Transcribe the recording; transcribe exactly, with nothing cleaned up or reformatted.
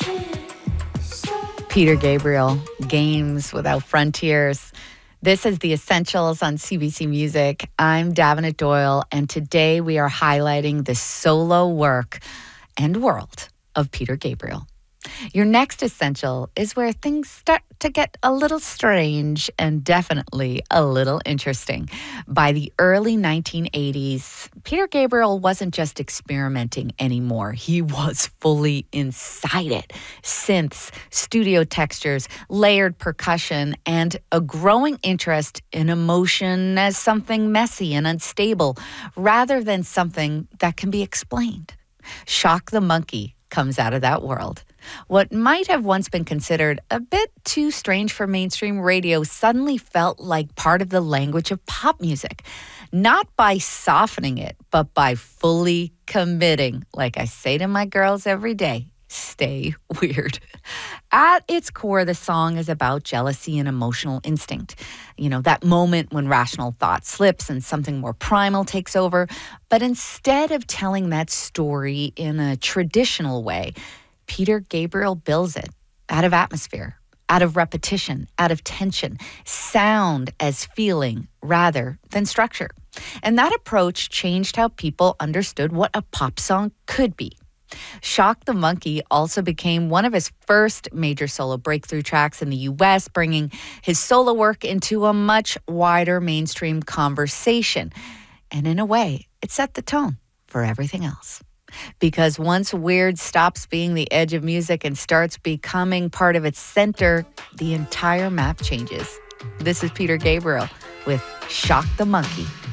Peter Gabriel, Games Without Frontiers. This is The Essentials on C B C Music. I'm Davenant Doyle, and today we are highlighting the solo work and world of Peter Gabriel. Your next essential is where things start to get a little strange and definitely a little interesting. By the early nineteen eighties, Peter Gabriel wasn't just experimenting anymore. He was fully inside it. Synths, studio textures, layered percussion, and a growing interest in emotion as something messy and unstable rather than something that can be explained. Shock the Monkey comes out of that world. What might have once been considered a bit too strange for mainstream radio suddenly felt like part of the language of pop music. Not by softening it, but by fully committing. Like I say to my girls every day, stay weird. At its core, the song is about jealousy and emotional instinct. You know, that moment when rational thought slips and something more primal takes over. But instead of telling that story in a traditional way, Peter Gabriel builds it out of atmosphere, out of repetition, out of tension, sound as feeling rather than structure. And that approach changed how people understood what a pop song could be. Shock the Monkey also became one of his first major solo breakthrough tracks in the U S, bringing his solo work into a much wider mainstream conversation. And in a way, it set the tone for everything else. Because once weird stops being the edge of music and starts becoming part of its center, the entire map changes. This is Peter Gabriel with Shock the Monkey.